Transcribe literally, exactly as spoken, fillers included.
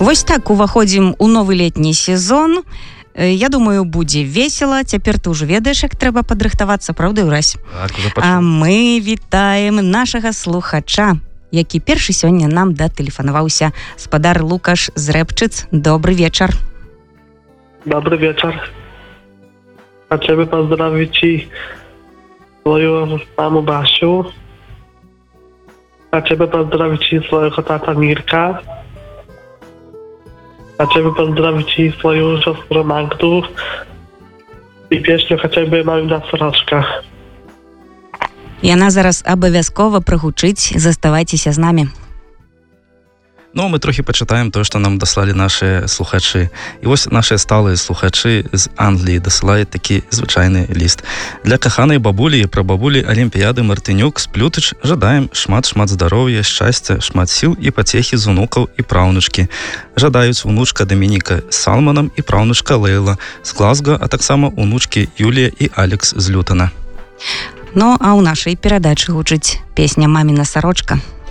Вось так уваходзім у новы летні сезон. Я думаю, будзе весела. Цяпер ты ўжо ведаеш, як трэба падрыхтавацца, правда, Юрась? Так, уже а мы вітаем нашага слухача, які першы сёння нам датэлефанаваўся. Спадар Лукаш з Рэпчыц. Добрый вечар. Добрый вечер. Хочу бы поздравить и свою маму Басю. Хочу бы поздравить и своего тата Мирка. Хочу бы поздравить и свою сестру Магду. И песню «Хотя бы малюна сорочка». Яна зараз абавязкова прагучыць. Заставайцеся з намі. Ну, мы трохи пачытаем тое, што нам даслалі нашы слухачы. І вось нашыя сталыя слухачы з Англіі дасылаюць такі звычайны ліст. Для каханай бабулі і прабабулі Алімпіяды Мартынюк з Плютыч жадаем шмат-шмат здароўя, шчасця, шмат сіл і пацехі з унукаў і праўнучкі. Жадаюць унучка Дамініка з Салманам і праўнучка Лейла з Глазго, а таксама унучкі Юлія і Алекс з Лютана. Ну, а ў нашай перадачы гучыць песня «Маміна сарочка».